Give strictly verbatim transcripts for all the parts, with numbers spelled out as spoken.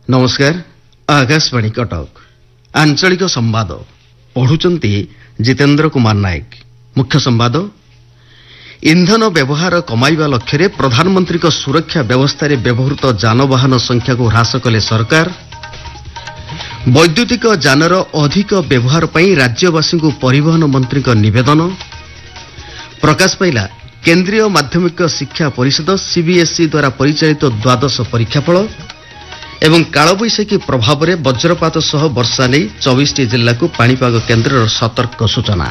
नमस्कार आकाशवाणी कटक आंचलिक संवाद पढ़ुचंती जितेंद्र कुमार नायक। मुख्य संवाद इंधन व्यवहार कमाइबा लक्ष्य प्रधानमंत्री सुरक्षा व्यवस्था रे व्यवहृत जानवाहन संख्या को ह्रास कले सरकार। वैद्युतिक जानर अधिक व्यवहार पई राज्यवासी को परिवहन मंत्री निवेदन। प्रकाश पाइला केंद्रीय माध्यमिक शिक्षा परिषद सीबीएसई द्वारा परिचालित द्वादश परीक्षाफल एवं कालबैशाखी प्रभाव में वज्रपात सह वर्षा नहीं चौबीस जिला को पाणीपाग केन्द्र सतर्क सूचना।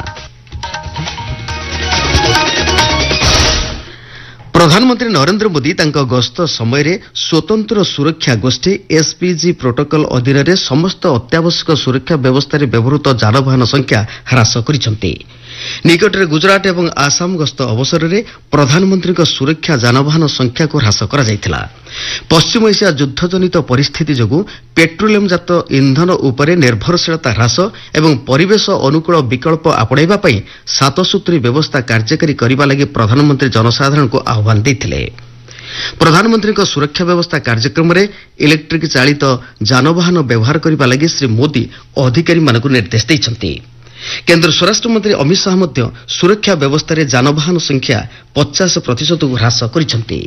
प्रधानमंत्री नरेंद्र मोदी तांको गस्त समय रे स्वतंत्र सुरक्षा गोष्ठी एसपीजी प्रोटोकॉल अधीन रे समस्त अत्यावश्यक सुरक्षा व्यवस्था रे व्यवहृत जानवाहन संख्या ह्रास करिसेंती। निकटरे गुजरात एवं आसाम गस्त अवसर में प्रधानमंत्री सुरक्षा जानवाहन संख्या को ह्रास करा जायथिला। पश्चिम एशिया युद्धजनित परिस्थिति जोगु पेट्रोलियम जात इंधन उपरे निर्भरशीलता ह्रास एवं परिवेश अनुकूल विकल्प आपणाइबा पई सात सूत्री व्यवस्था कार्यकारी करबा लागि प्रधानमंत्री जनसाधारण को आह्वान देथिले। प्रधानमंत्री सुरक्षा व्यवस्था कार्यक्रम में इलेक्ट्रिक चालित जानवाहन व्यवहार करबा लागि श्री मोदी अधिकारी मानकु निर्देश दैछंती। केंद्र स्वराष्ट्र मंत्री अमित शाह मध्य सुरक्षा व्यवस्था रे जानवाहन संख्या पचास प्रतिशत को ह्रास करिसेंती।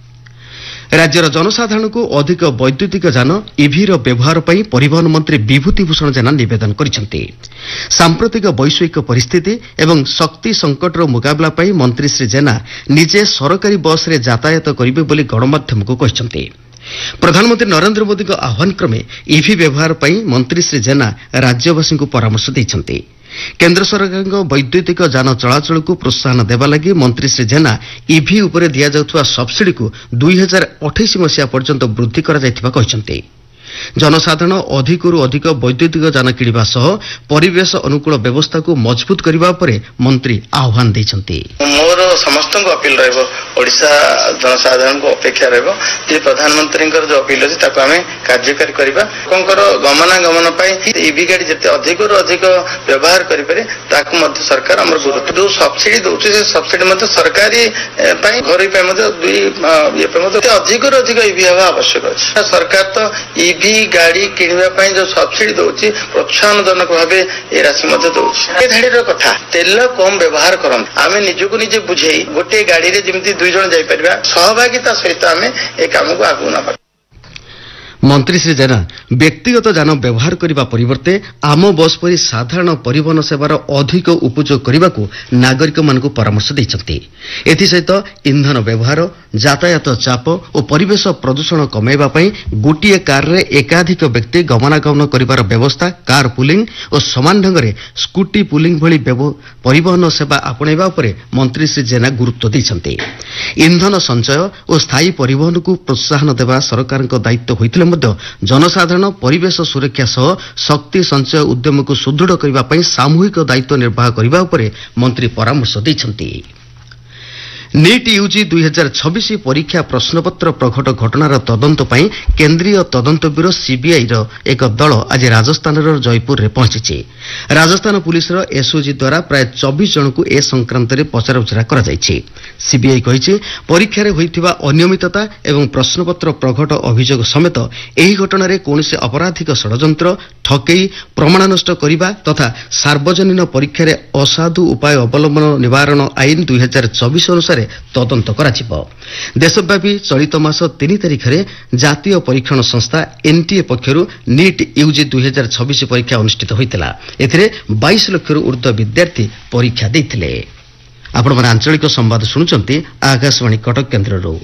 राज्यर जनसाधारण को अधिक वैद्युतिक जान इभि रो व्यवहार पई परिवहन मंत्री विभूति भूषण जेना निवेदन करिसेंती। सांप्रतिक वैश्विक परिस्थिति एवं शक्ति संकट रो मुकाबला पई मंत्री श्री जेना निजे सरकारी बस रे यातायात करिबे बोली गणमाध्यम को कहिसेंती। प्रधानमंत्री नरेंद्र मोदी को आह्वान क्रमे इभि व्यवहार पई मंत्री श्री जेना राज्यवासी को परामर्श दैछंती। केंद्र सरकार वैद्युतिक जान चलाचल को प्रोत्साहन देवा लगी मंत्री श्री जेना इभि उपरे दिया जाउथवा सब्सिडी को दुई हजार अठाईस मसीहा पर्यंत वृद्धि करा जायथिबा कहिसेंती। जनसाधारण अधिकरू अधिक वैद्युतिक जान किणवा सह परिवेश अनुकूल व्यवस्था को मजबूत करने पर मंत्री आह्वान देछंती। मोर समस्त अपील रहिबो ओडिशा जनसाधारण को अपेक्षा रहिबो जे प्रधानमंत्री जो अपील अछि ताको आमे कार्यकारी करबा। कोनकर गमनागमन पई ईवी गाड़ी जते अधिकरू अधिक व्यवहार करि पारे ताको मध्य सरकार हमर गुरुत्व जो सब्सिडी दोछि से सब्सिडी मध्य सरकारी पई घरै पई मध्य दुई ये पे मध्य अधिकरू अधिक ईवी हवा आवश्यक अछि। सरकार तो ईवी गाड़ी किणवा पई जो सब्सिडी दोछि प्रोत्साहन जनक भाबे ए राशि मध्य दोछि। ए धाडीर कथा तेल कम व्यवहार करन आमे निजको निजे बुझेई गोटे गाड़ी रे जेमति दुई जण जाई परिबा सहभागिता सहित आमे ए काम को आगु ना। मंत्री श्री जेना व्यक्तिगत जान व्यवहार करने परिवर्ते आम बस परी साधारण परिवहन सेवार अधिक उपयोग करने को नागरिक मानक परामर्श देछंती। एथिसहित इंधन व्यवहार यातायात चाप और परिवेश प्रदूषण कमाइबा पई गोटिए कार रे एकाधिक व्यक्ति गमनागमन करिबार व्यवस्था कार पुलिंग और समान ढंग रे स्कूटी पुलिंग भली परिवहन सेवा आपणाइबा उपरे मंत्री श्री जेना गुरुत्व देछंती। इंधन संचय और स्थायी परिवहन को प्रोत्साहन देवा सरकार दायित्व होइतिले जनसाधारण परिवेश सुरक्षा सह शक्ति संचय उद्यम को सुदृढ़ करने सामूहिक दायित्व निर्वाह करने मंत्री परामर्श देछंती। नीट यूजी दुई हजार छब्बीस परीक्षा प्रश्नपत्र प्रघट घटनार तदंत पई केंद्रीय तदंत ब्यूरो सीबीआई रो एक दल आज राजस्थान जयपुर रे पहुंची। राजस्थान पुलिस रो एसओजी द्वारा प्राय चौबीस जन को ए संक्रांत रे पचराउचरा करा जायछि। सीबीआई कहिछि परीक्षा रे होइथिबा अनियमितता एवं प्रश्नपत्र प्रघट अभियोग समेत एही घटना रे कोनोसी अपराधिक षडयंत्र ठकेई प्रमाण नष्ट करिबा तथा सार्वजनीन परीक्षा रे असाधु उपाय अवलंबन निवारण आईन दुई हजार चौबीस अनुसार तदंत कराजिबो। देशव्यापी चलित मास तीन तारिख रे जातीय परीक्षण संस्था एनटीए पक्षरु नीट यूजी दुई हजार छब्बीस परीक्षा अनुष्ठित होइतिला। एथिरे बाईस लाख ऊर्ध्व विद्यार्थी परीक्षा देथिले। आपण मन आंचलिक संवाद सुनुचंती आकाशवाणी कटक केन्द्ररो।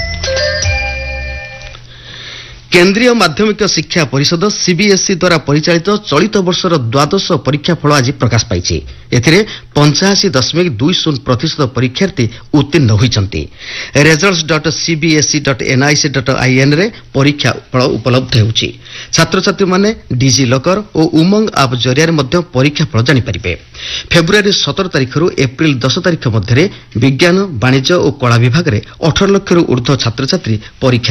केंद्रीय माध्यमिक शिक्षा परिषद सीबीएसई द्वारा परिचालित चलित वर्षर द्वादश परीक्षा फल आज प्रकाश पाइछि। एथिरे पंचाशी दशमिक दुई शून्य प्रतिशत परीक्षार्थी उत्तीर्ण होइछन्ति। Results dot CBSE dot NIC dot IN रे परीक्षा फल उपलब्ध हेउछि। छात्र छात्री माने डिजी लकर और उमंग आप जरिया मध्य परीक्षा फल जानि परिबे। फेब्रुआरी सतर तारिख रु एप्रिल दस तारिख मध्य विज्ञान वाणिज्य और कला विभाग रे अठारह लाख ऊर्ध्व छात्र छात्री परीक्षा